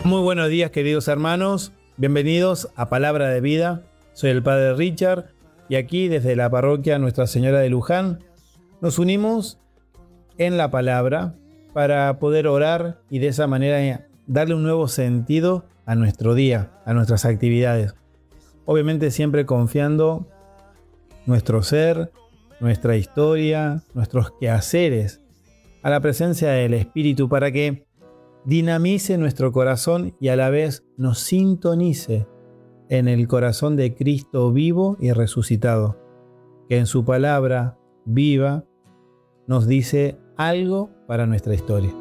Muy buenos días, queridos hermanos. Bienvenidos a Palabra de Vida. Soy el Padre Richard y aquí desde la parroquia Nuestra Señora de Luján nos unimos en la palabra para poder orar y de esa manera darle un nuevo sentido a nuestro día, a nuestras actividades. Obviamente siempre confiando nuestro ser, nuestra historia, nuestros quehaceres a la presencia del Espíritu para que dinamice nuestro corazón y a la vez nos sintonice en el corazón de Cristo vivo y resucitado, que en su palabra viva nos dice algo para nuestra historia.